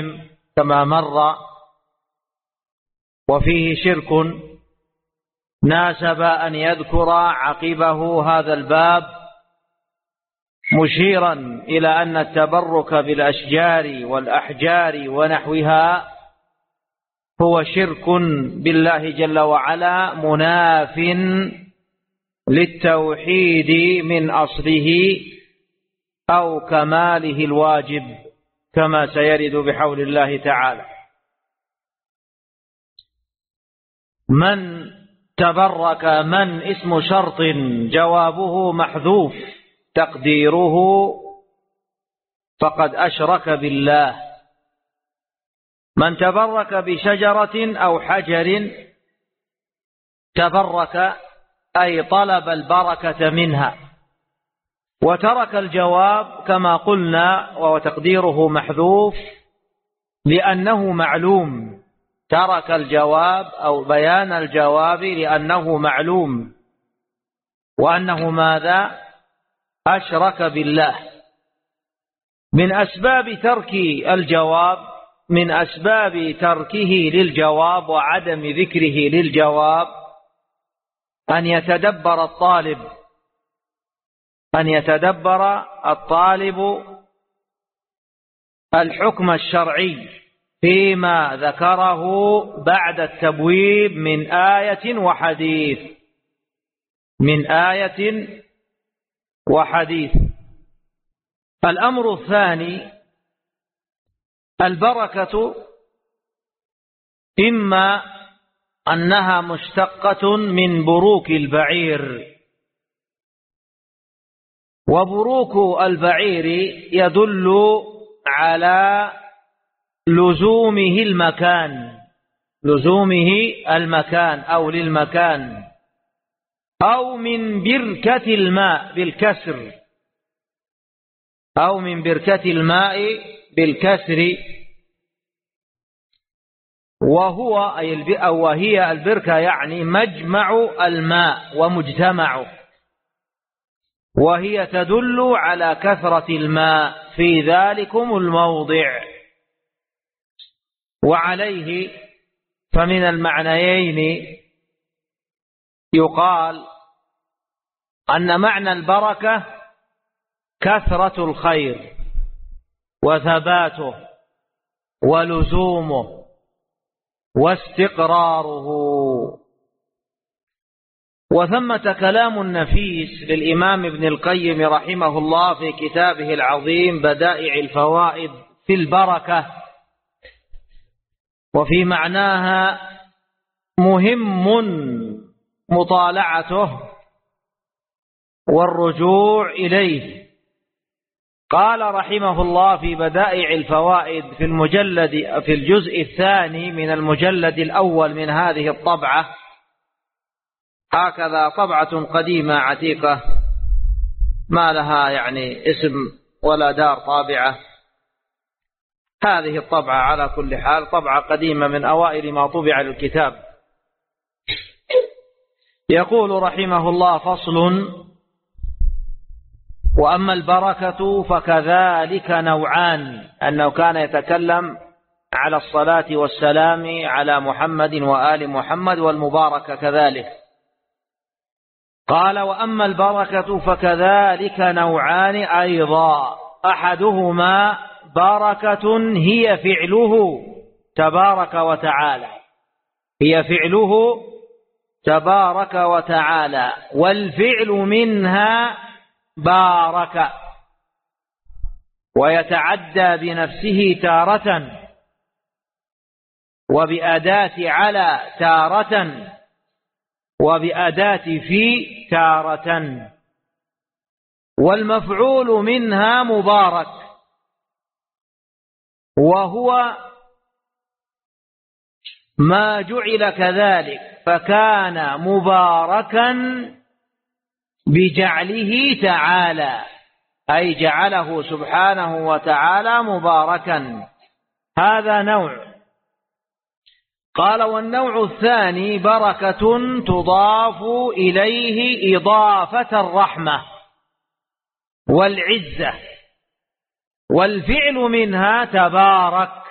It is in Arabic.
كما مر، وفيه شرك، ناسب أن يذكر عقبه هذا الباب مشيرا إلى أن التبرك بالأشجار والأحجار ونحوها هو شرك بالله جل وعلا مناف للتوحيد من أصله أو كماله الواجب، كما سيرد بحول الله تعالى. من تبرك، من اسم شرط جوابه محذوف تقديره فقد أشرك بالله. من تبرك بشجرة أو حجر تبرك أي طلب البركة منها، وترك الجواب كما قلنا وهو تقديره محذوف لأنه معلوم. ترك الجواب أو بيان الجواب لأنه معلوم، وأنه ماذا؟ أشرك بالله. من أسباب ترك الجواب، من أسباب تركه للجواب وعدم ذكره للجواب أن يتدبر الطالب الحكم الشرعي فيما ذكره بعد التبويب من آية وحديث. الأمر الثاني، البركة إما أنها مشتقة من بروك البعير، وبروك البعير يدل على لزومه المكان أو للمكان، أو من بركة الماء بالكسر، أو من بركة الماء بالكسر، وهي البركة يعني مجمع الماء ومجتمعه، وهي تدل على كثرة الماء في ذلكم الموضع. وعليه فمن المعنيين يقال أن معنى البركة كثرة الخير وثباته ولزومه واستقراره. وثمة كلام نفيس للإمام ابن القيم رحمه الله في كتابه العظيم بدائع الفوائد في البركة، وفي معناها مهم مطالعته والرجوع إليه. قال رحمه الله في بدائع الفوائد في الجزء الثاني من المجلد الأول من هذه الطبعة، هكذا طبعة قديمة عتيقة ما لها يعني اسم ولا دار طابعة، هذه الطبعة على كل حال طبعة قديمة من أوائل ما طبع للكتاب. يقول رحمه الله: فصل: وأما البركة فكذلك نوعان. أنه كان يتكلم على الصلاة والسلام على محمد وآل محمد والمباركة كذلك. قال: وأما البركة فكذلك نوعان أيضا، أحدهما بركة هي فعله تبارك وتعالى، والفعل منها بارك، ويتعدى بنفسه تارة، وبأداة على تارة، وبأداة في تارة، والمفعول منها مبارك، وهو ما جعل كذلك فكان مباركا بجعله تعالى، أي جعله سبحانه وتعالى مباركا. هذا نوع. قال: والنوع الثاني بركة تضاف إليه إضافة الرحمة والعزة، والفعل منها تبارك،